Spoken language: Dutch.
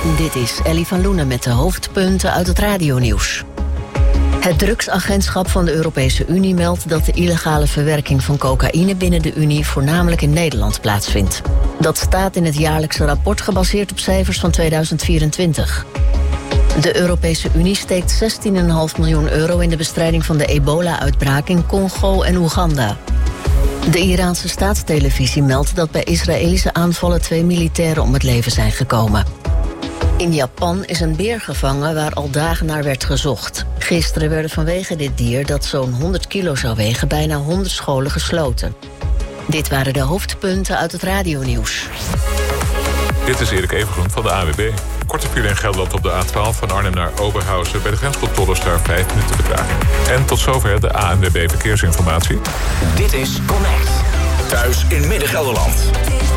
Dit is Ellie van Loenen met de hoofdpunten uit het radionieuws. Het drugsagentschap van de Europese Unie meldt dat de illegale verwerking van cocaïne binnen de Unie voornamelijk in Nederland plaatsvindt. Dat staat in het jaarlijkse rapport gebaseerd op cijfers van 2024. De Europese Unie steekt 16,5 miljoen euro in de bestrijding van de ebola-uitbraak in Congo en Oeganda. De Iraanse staatstelevisie meldt dat bij Israëlische aanvallen 2 militairen om het leven zijn gekomen. In Japan is een beer gevangen waar al dagen naar werd gezocht. Gisteren werden vanwege dit dier, dat zo'n 100 kilo zou wegen, bijna 100 scholen gesloten. Dit waren de hoofdpunten uit het radionieuws. Dit is Erik Evengroen van de ANWB. Korte file in Gelderland op de A12 van Arnhem naar Oberhausen. Bij de grenscontroles daar 5 minuten vertraging. En tot zover de ANWB Verkeersinformatie. Dit is Connect. Thuis in Midden-Gelderland.